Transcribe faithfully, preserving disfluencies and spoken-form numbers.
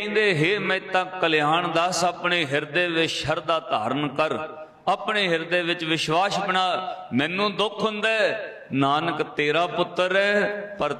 ਕਹਿੰਦੇ हे ਮਹਿਤਾ ਕਲਿਆਣ ਦਾਸ ਆਪਣੇ ਹਿਰਦੇ ਵਿੱਚ ਸ਼ਰਧਾ ਧਾਰਨ ਕਰ, ਆਪਣੇ ਹਿਰਦੇ ਵਿੱਚ ਵਿਸ਼ਵਾਸ ਬਣਾ। ਮੈਨੂੰ ਦੁੱਖ ਹੁੰਦਾ ਨਾਨਕ ਤੇਰਾ ਪੁੱਤਰ ਹੈ ਪਰ